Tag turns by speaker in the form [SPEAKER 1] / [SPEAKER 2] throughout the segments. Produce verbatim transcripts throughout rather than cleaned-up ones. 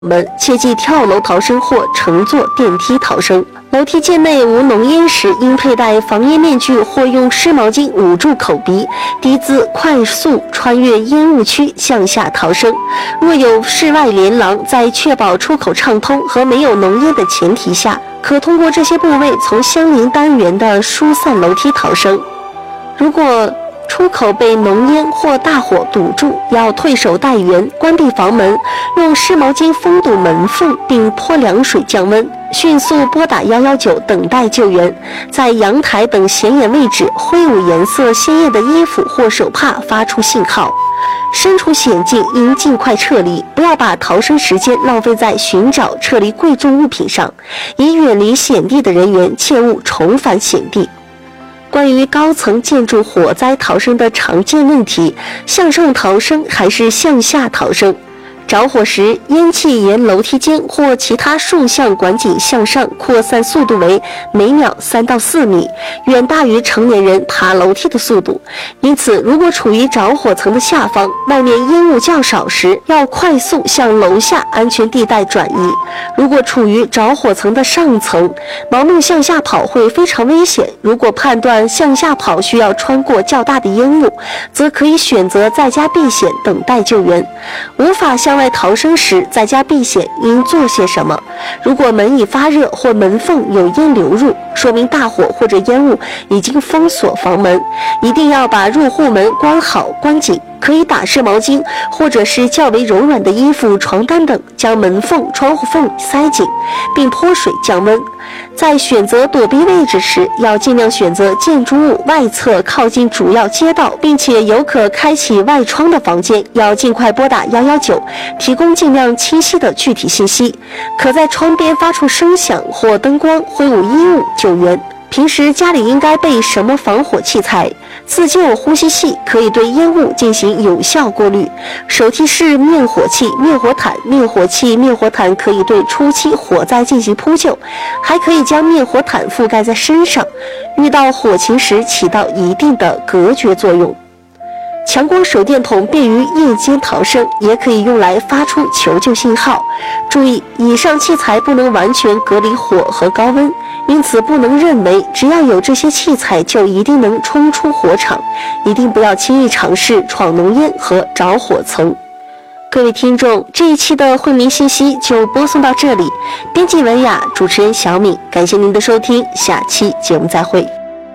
[SPEAKER 1] 们切忌跳楼逃生或乘坐电梯逃生。楼梯间内无浓烟时，应佩戴防烟面具或用湿毛巾捂住口鼻，低姿快速穿越烟雾区向下逃生。若有室外连廊，在确保出口畅通和没有浓烟的前提下，可通过这些部位从相邻单元的疏散楼梯逃生。如果出口被浓烟或大火堵住，要退守待援，关闭房门，用湿毛巾封堵门缝，并泼凉水降温，迅速拨打一一九等待救援。在阳台等显眼位置挥舞颜色鲜艳的衣服或手帕，发出信号。身处险境应尽快撤离，不要把逃生时间浪费在寻找撤离贵重物品上。已远离险地的人员切勿重返险地。关于高层建筑火灾逃生的常见问题，向上逃生还是向下逃生？着火时，烟气沿楼梯间或其他竖向管径向上扩散，速度为每秒三到四米，远大于成年人爬楼梯的速度。因此，如果处于着火层的下方，外面烟雾较少时，要快速向楼下安全地带转移。如果处于着火层的上层，盲目向下跑会非常危险。如果判断向下跑需要穿过较大的烟雾，则可以选择在家避险，等待救援。无法向外逃生时，在家避险应做些什么？如果门已发热或门缝有烟流入，说明大火或者烟雾已经封锁房门，一定要把入户门关好关紧。可以打湿毛巾或者是较为柔软的衣服、床单等，将门缝、窗户缝塞紧，并泼水降温。在选择躲避位置时，要尽量选择建筑物外侧靠近主要街道，并且有可开启外窗的房间。要尽快拨打一一九，提供尽量清晰的具体信息。可在窗边发出声响或灯光，挥舞衣物救援。平时家里应该备什么防火器材？自救呼吸器可以对烟雾进行有效过滤，手提式灭火器、灭火毯、灭火器、灭火毯可以对初期火灾进行扑救，还可以将灭火毯覆盖在身上，遇到火情时起到一定的隔绝作用。强光手电筒便于夜间逃生，也可以用来发出求救信号。注意，以上器材不能完全隔离火和高温，因此不能认为只要有这些器材就一定能冲出火场，一定不要轻易尝试闯浓烟和着火层。各位听众，这一期的惠民信息就播送到这里，编辑文雅，主持人小敏，感谢您的收听，下期节目再会。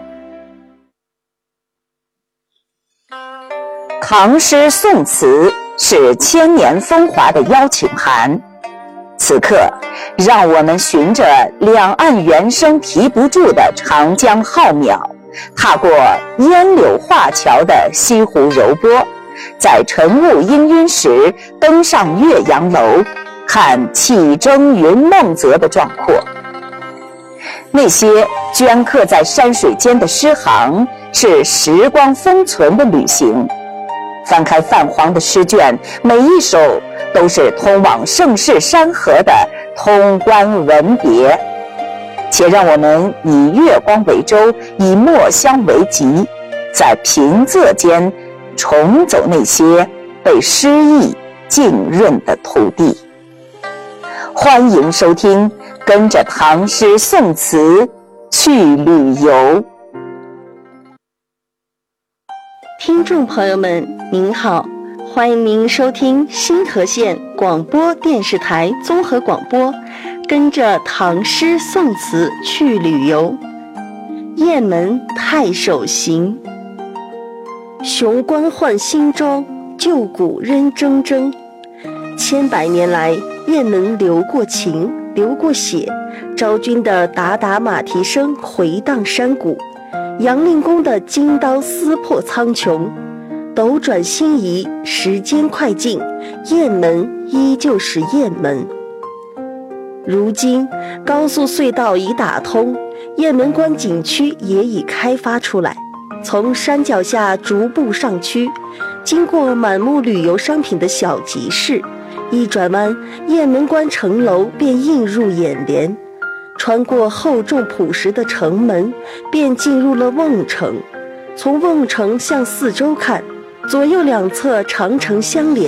[SPEAKER 2] 唐诗宋词是千年风华的邀请函，此刻让我们循着两岸猿声啼不住的长江浩渺，踏过烟柳画桥的西湖柔波，在晨雾氤氲时登上岳阳楼，看气蒸云梦泽的壮阔。那些镌刻在山水间的诗行，是时光封存的旅行。翻开泛黄的诗卷，每一首都是通往盛世山河的通关文别。且让我们以月光为舟，以墨香为笈，在平仄间重走那些被诗意浸润的土地。欢迎收听，跟着唐诗宋词去旅游。
[SPEAKER 1] 听众朋友们您好，欢迎您收听新河县广播电视台综合广播，跟着唐诗宋词去旅游。雁门太守行，雄关换新装，旧谷仍铮铮。千百年来，雁门流过情，流过血，昭君的打打马蹄声回荡山谷，杨令公的金刀撕破苍穹。斗转星移，时间快进，雁门依旧是雁门。如今高速隧道已打通，雁门关景区也已开发出来，从山脚下逐步上区，经过满目旅游商品的小集市，一转弯，雁门关城楼便映入眼帘，穿过厚重朴实的城门，便进入了瓮城。从瓮城向四周看，左右两侧长城相连，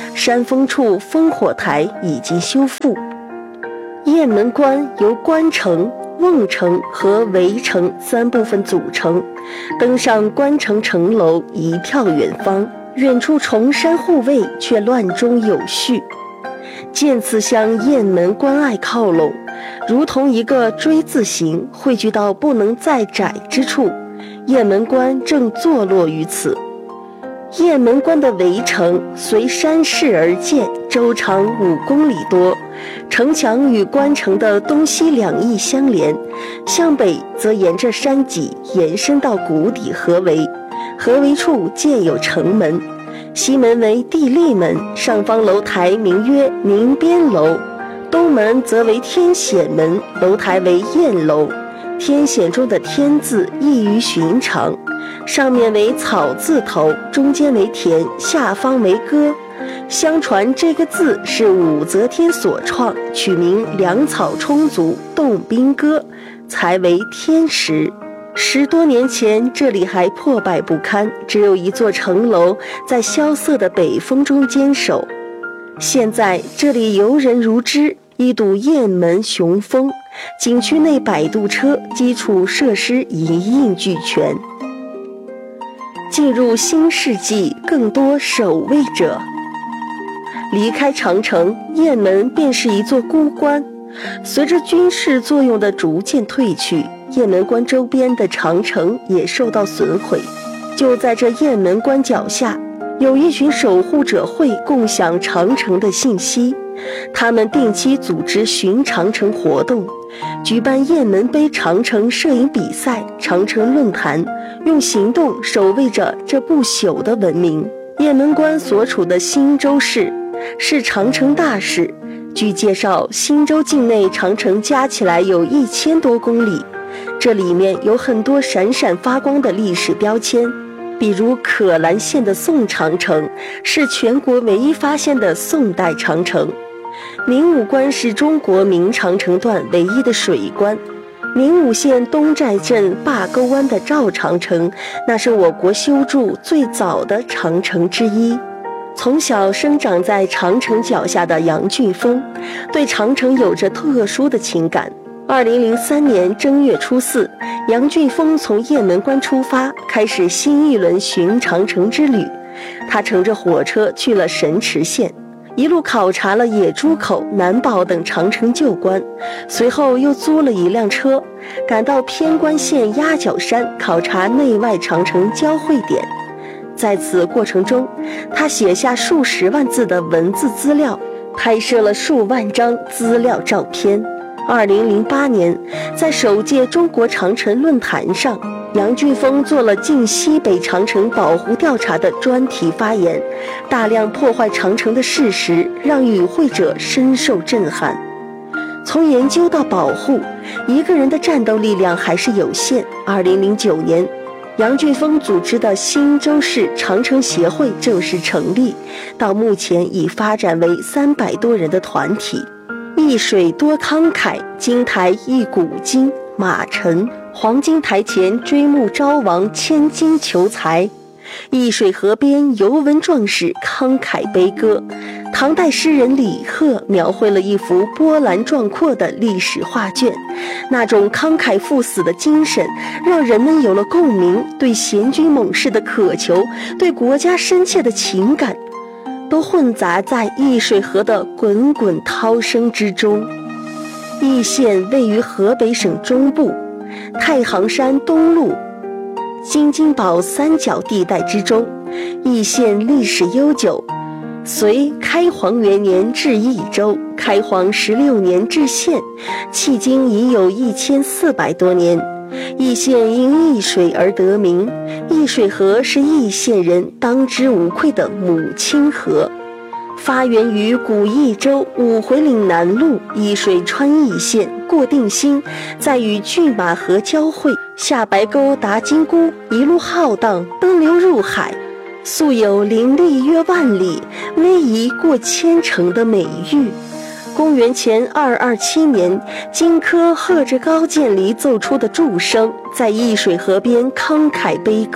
[SPEAKER 1] 山峰处烽火台已经修复。雁门关由关城、瓮城和围城三部分组成，登上关城城楼，一眺远方，远处重山护卫，却乱中有序。渐次向雁门关隘靠拢，如同一个锥字形汇聚到不能再窄之处。雁门关正坐落于此。雁门关的围城随山势而建，周长五公里多，城墙与关城的东西两翼相连，向北则沿着山脊延伸到谷底合围，合围处建有城门，西门为地利门，上方楼台名曰宁边楼，东门则为天显门，楼台为雁楼。天显中的天字异于寻常，上面为草字头，中间为田，下方为歌。相传这个字是武则天所创，取名粮草充足，动兵歌，才为天时。十多年前，这里还破败不堪，只有一座城楼在萧瑟的北风中坚守。现在这里游人如织，一睹雁门雄风，景区内摆渡车，基础设施一应俱全。进入新世纪，更多守卫者。离开长城，雁门便是一座孤关。随着军事作用的逐渐退去，雁门关周边的长城也受到损毁。就在这雁门关脚下，有一群守护者会共享长城的信息，他们定期组织巡长城活动，举办雁门碑长城摄影比赛、长城论坛，用行动守卫着这不朽的文明。雁门关所处的新州市是长城大市，据介绍，新州境内长城加起来有一千多公里，这里面有很多闪闪发光的历史标签。比如可兰县的宋长城是全国唯一发现的宋代长城，宁武关是中国明长城段唯一的水关，宁武县东寨镇坝沟湾的赵长城，那是我国修筑最早的长城之一。从小生长在长城脚下的杨俊峰对长城有着特殊的情感。二零零三年正月初四，杨俊峰从雁门关出发，开始新一轮巡长城之旅。他乘着火车去了神池县，一路考察了野猪口、南堡等长城旧关，随后又租了一辆车，赶到偏关县鸭脚山考察内外长城交汇点。在此过程中，他写下数十万字的文字资料，拍摄了数万张资料照片。二零零八年，在首届中国长城论坛上，杨俊峰做了晋西北长城保护调查的专题发言，大量破坏长城的事实让与会者深受震撼。从研究到保护，一个人的战斗力量还是有限。二零零九年，杨俊峰组织的新州市长城协会正式成立，到目前已发展为三百多人的团体。一水多慷慨，金台一古今，马陈黄金台前追慕昭王，千金求财。易水河边游文壮士，慷慨悲歌。唐代诗人李贺描绘了一幅波澜壮阔的历史画卷，那种慷慨赴死的精神让人们有了共鸣，对贤君猛士的渴求，对国家深切的情感都混杂在易水河的滚滚涛声之中。易县位于河北省中部，太行山东麓、京津宝三角地带之中。易县历史悠久，隋开皇元年置益州，开皇十六年置县，迄今已有一千四百多年。易县因易水而得名，易水河是易县人当之无愧的母亲河。发源于古益州五回岭南路，易水穿易县，过定兴，再与拒马河交汇，下白沟达金姑，一路浩荡，奔流入海，素有林立约万里，逶迤过千城的美誉。公元前二二七年，荆轲和着高渐离奏出的祝声，在易水河边慷慨悲歌。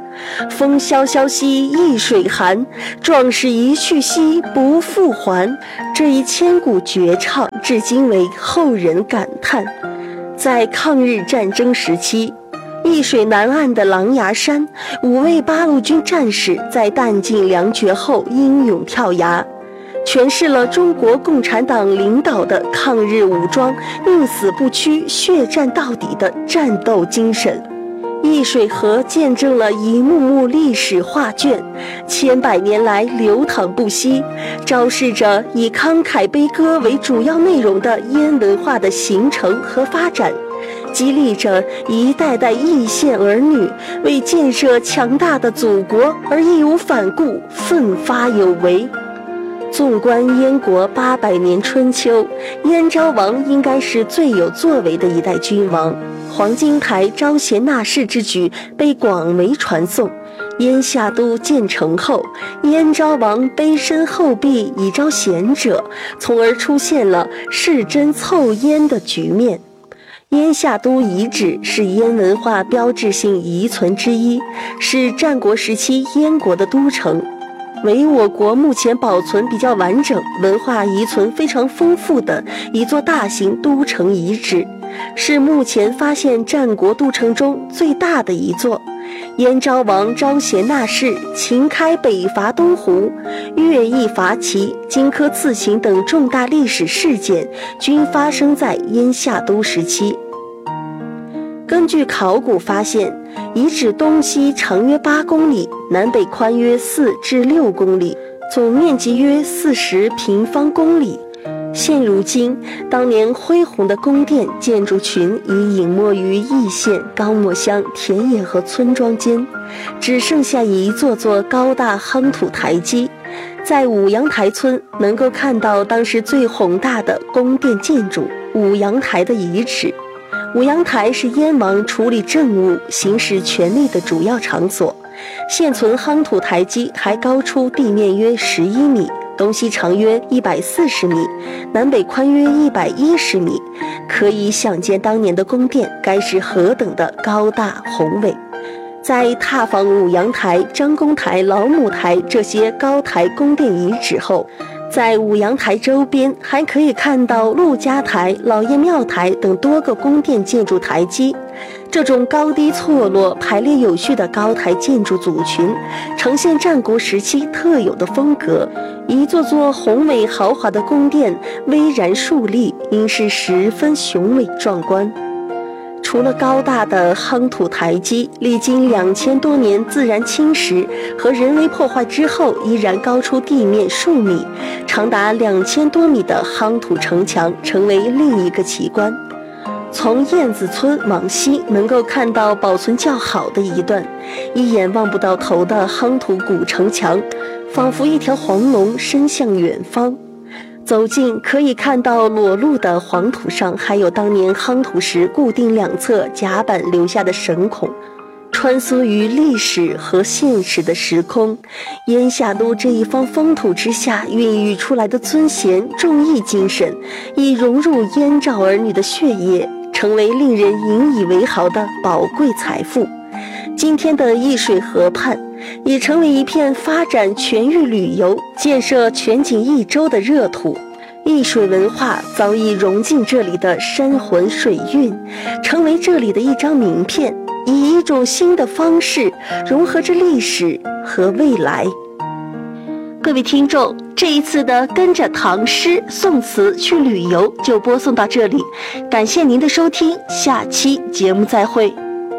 [SPEAKER 1] 风萧萧兮易水寒，壮士一去兮不复还。这一千古绝唱至今为后人感叹。在抗日战争时期，易水南岸的狼牙山，五位八路军战士在弹尽粮绝后英勇跳崖，诠释了中国共产党领导的抗日武装宁死不屈、血战到底的战斗精神。易水河见证了一幕幕历史画卷，千百年来流淌不息，昭示着以慷慨悲歌为主要内容的燕文化的形成和发展，激励着一代代易县儿女为建设强大的祖国而义无反顾、奋发有为。纵观燕国八百年春秋，燕昭王应该是最有作为的一代君王。黄金台招贤纳士之举被广为传颂。燕夏都建成后，燕昭王卑身厚壁以招贤者，从而出现了世真凑燕的局面。燕夏都遗址是燕文化标志性遗存之一，是战国时期燕国的都城，为我国目前保存比较完整、文化遗存非常丰富的一座大型都城遗址，是目前发现战国都城中最大的一座。燕昭王招贤纳士，秦开北伐东胡，乐毅伐齐，荆轲刺秦等重大历史事件均发生在燕夏都时期。根据考古发现，遗址东西长约八公里，南北宽约四至六公里，总面积约四十平方公里。现如今，当年恢宏的宫殿建筑群已隐没于易县、高墨乡田野和村庄间，只剩下一座座高大夯土台基。在五阳台村能够看到当时最宏大的宫殿建筑五阳台的遗址。五阳台是燕王处理政务、行使权力的主要场所。现存夯土台基还高出地面约十一米，东西长约一百四十米，南北宽约一百一十米，可以想见当年的宫殿该是何等的高大宏伟。在踏访五阳台、张公台、老母台这些高台宫殿遗址后，在五阳台周边还可以看到陆家台、老爷庙台等多个宫殿建筑台基。这种高低错落、排列有序的高台建筑组群，呈现战国时期特有的风格。一座座宏伟豪华的宫殿巍然竖立，应是十分雄伟壮观。除了高大的夯土台基，历经两千多年自然侵蚀和人为破坏之后，依然高出地面数米，长达两千多米的夯土城墙成为另一个奇观。从燕子村往西，能够看到保存较好的一段一眼望不到头的夯土古城墙，仿佛一条黄龙伸向远方。走近可以看到裸露的黄土上还有当年夯土时固定两侧甲板留下的绳孔，穿梭于历史和现实的时空。燕夏都这一方风土之下孕育出来的尊贤重义精神，已融入燕赵儿女的血液，成为令人引以为豪的宝贵财富。今天的易水河畔也成为一片发展全域旅游、建设全景一周的热土。易水文化早已融进这里的山魂水韵，成为这里的一张名片，以一种新的方式融合着历史和未来。各位听众，这一次的跟着唐诗宋词去旅游就播送到这里，感谢您的收听，下期节目再会。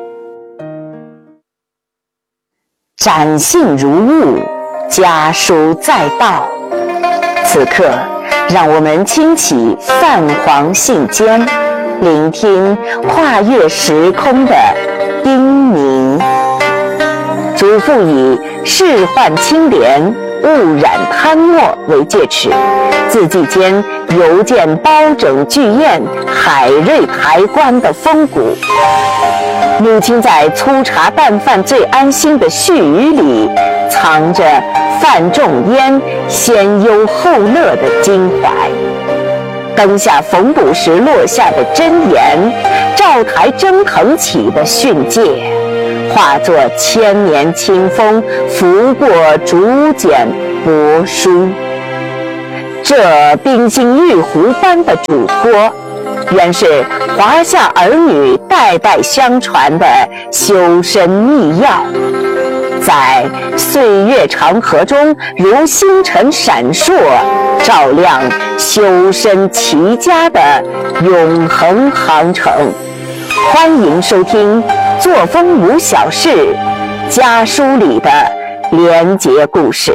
[SPEAKER 2] 展信如晤，家书在道。此刻，让我们轻启泛黄信笺，聆听跨越时空的叮咛。嘱咐以仕宦清廉、勿染贪墨为戒尺，字迹间犹见包拯巨宴、海瑞抬棺的风骨。母亲在粗茶淡饭最安心的絮语里，藏着范仲淹先忧后乐的襟怀。灯下缝补时落下的箴言，灶台蒸腾起的训诫， 化作千年清风，拂过竹简帛书。这冰心玉壶般的嘱托，原是华夏儿女代代相传的修身秘药，在岁月长河中如星辰闪烁，照亮修身齐家的永恒航程。欢迎收听《作风无小事》家书里的连结故事。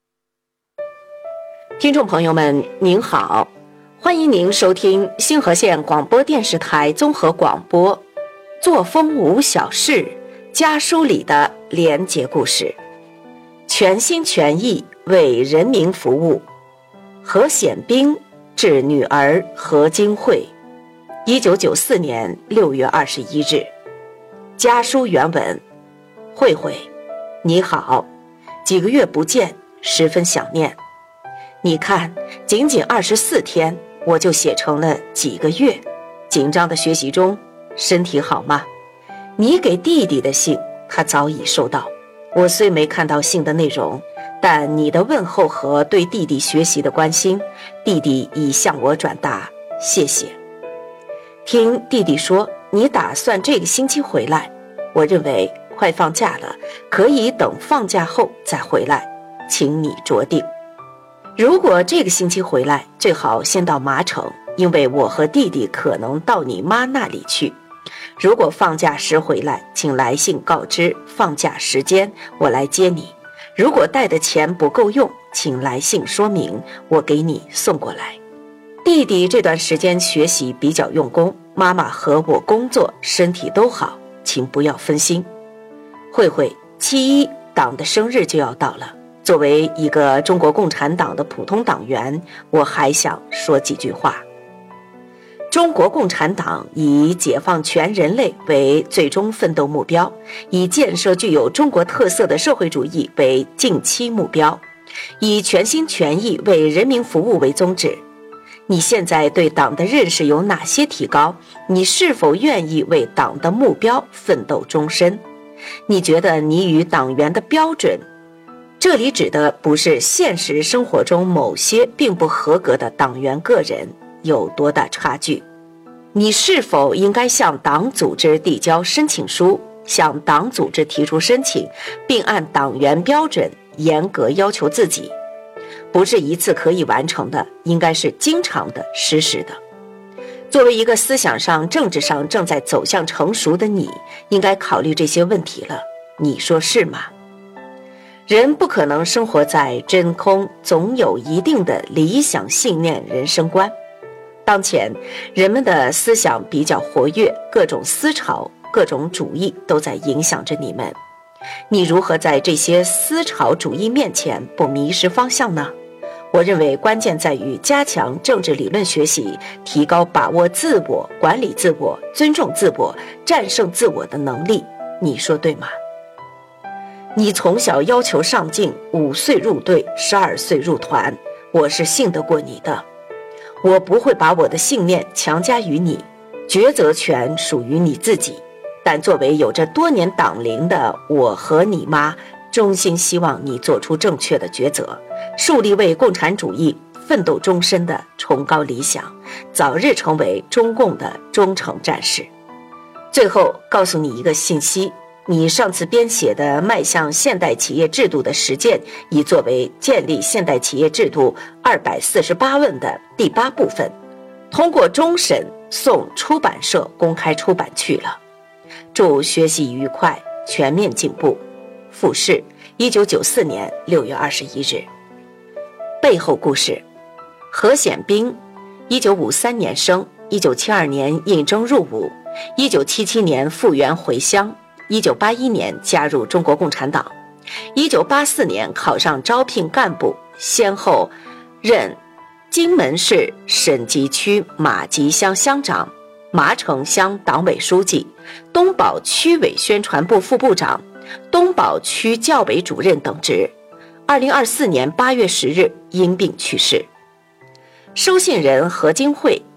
[SPEAKER 3] 听众朋友们您好，欢迎您收听星河县广播电视台综合广播《作风无小事》家书里的连结故事。全心全意为人民服务，何显兵致女儿何金慧，一九九四年六月二十一日。家书原文：慧慧，你好，几个月不见，十分想念。你看，仅仅二十四天，我就写成了几个月。紧张的学习中，身体好吗？你给弟弟的信，他早已收到。我虽没看到信的内容，但你的问候和对弟弟学习的关心，弟弟已向我转达，谢谢。听弟弟说，你打算这个星期回来，我认为快放假了，可以等放假后再回来，请你酌定。如果这个星期回来，最好先到麻城，因为我和弟弟可能到你妈那里去。如果放假时回来，请来信告知放假时间，我来接你。如果带的钱不够用，请来信说明，我给你送过来。弟弟这段时间学习比较用功，妈妈和我工作身体都好，请不要分心。慧慧，七一党的生日就要到了，作为一个中国共产党的普通党员，我还想说几句话。中国共产党以解放全人类为最终奋斗目标，以建设具有中国特色的社会主义为近期目标，以全心全意为人民服务为宗旨。你现在对党的认识有哪些提高？你是否愿意为党的目标奋斗终身？你觉得你与党员的标准，这里指的不是现实生活中某些并不合格的党员个人，有多大差距？你是否应该向党组织递交申请书，向党组织提出申请，并按党员标准严格要求自己？不是一次可以完成的，应该是经常的、实时的。作为一个思想上、政治上正在走向成熟的你，应该考虑这些问题了。你说是吗？人不可能生活在真空，总有一定的理想信念、人生观。当前人们的思想比较活跃，各种思潮、各种主义都在影响着你们。你如何在这些思潮主义面前不迷失方向呢？我认为关键在于加强政治理论学习，提高把握自我、管理自我、尊重自我、战胜自我的能力。你说对吗？你从小要求上进，五岁入队，十二岁入团，我是信得过你的。我不会把我的信念强加于你，抉择权属于你自己。但作为有着多年党龄的我和你妈，衷心希望你做出正确的抉择，树立为共产主义奋斗终身的崇高理想，早日成为中共的忠诚战士。最后告诉你一个信息，你上次编写的迈向现代企业制度的实践，已作为建立现代企业制度二百四十八问的第八部分，通过终审送出版社公开出版去了。祝学习愉快，全面进步。复试，一九九四年六月二十一日。背后故事：何显兵，一九五三年生，一九七二年应征入伍，一九七七年复员回乡，一九八一年加入中国共产党，一九八四年考上招聘干部，先后任荆门市审集区马集乡乡长、麻城乡党委书记、东宝区委宣传部副部长、东宝区教委主任等职。二零二四年八月十日因病去世。收信人何金慧，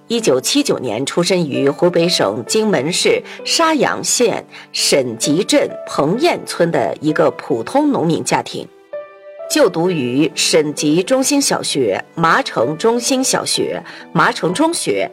[SPEAKER 3] 一九七九年出生于湖北省荆门市沙洋县沈集镇彭堰村的一个普通农民家庭，就读于沈集中心小学、麻城中心小学、麻城中学